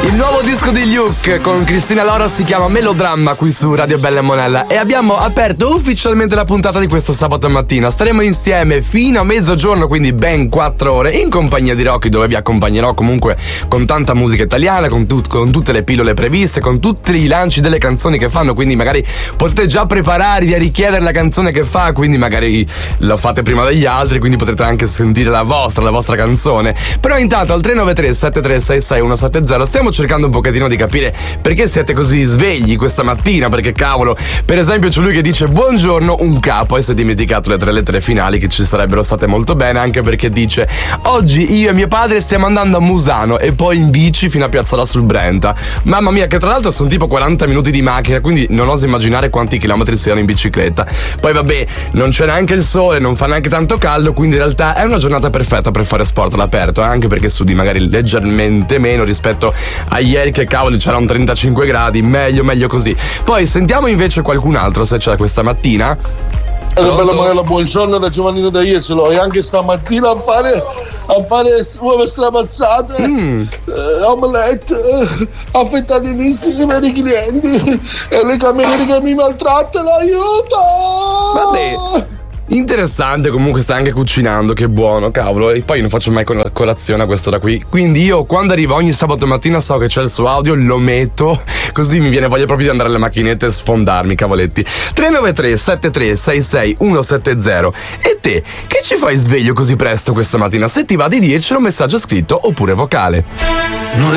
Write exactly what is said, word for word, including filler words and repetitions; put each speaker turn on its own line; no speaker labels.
Il nuovo disco di Luke con Cristina Lora si chiama Melodramma qui su Radio Bella e Monella e abbiamo aperto ufficialmente la puntata di questo sabato mattina. Staremo insieme fino a mezzogiorno, quindi ben quattro ore in compagnia di Rocky, dove vi accompagnerò comunque con tanta musica italiana, con, tut- con tutte le pillole previste, con tutti i lanci delle canzoni che fanno, quindi magari potete già prepararvi a richiedere la canzone che fa, quindi magari lo fate prima degli altri, quindi potrete anche sentire la vostra, la vostra canzone. Però intanto al tre nove tre sette tre sei sei uno sette zero stiamo cercando un pochettino di capire perché siete così svegli questa mattina, perché cavolo, per esempio c'è lui che dice buongiorno un capo e si è dimenticato le tre lettere finali che ci sarebbero state molto bene, anche perché dice oggi io e mio padre stiamo andando a Musano e poi in bici fino a Piazzola sul Brenta. Mamma mia, che tra l'altro sono tipo quaranta minuti di macchina, quindi non oso immaginare quanti chilometri siano in bicicletta. Poi vabbè, non c'è neanche il sole, non fa neanche tanto caldo, quindi in realtà è una giornata perfetta per fare sport all'aperto, anche perché sudi magari leggermente meno rispetto a ieri che cavolo c'era un trentacinque gradi, meglio meglio così. Poi sentiamo invece qualcun altro se c'è questa mattina.
Allora, bella Morella, buongiorno da Giovannino da Jesolo, e anche stamattina a fare a fare uova strapazzate, mm. eh, omelette, eh, affettati misti per i clienti e le cameriere che mi maltrattano, aiuto!
Vabbè, interessante, comunque stai anche cucinando, che buono, cavolo. E poi non faccio mai col- colazione a quest'ora qui, quindi io quando arrivo ogni sabato mattina so che c'è il suo audio, lo metto, così mi viene voglia proprio di andare alle macchinette e sfondarmi, cavoletti. Tre nove tre sette tre sei sei uno sette zero. E te, che ci fai sveglio così presto questa mattina? Se ti va di dircelo, messaggio scritto oppure vocale.
Non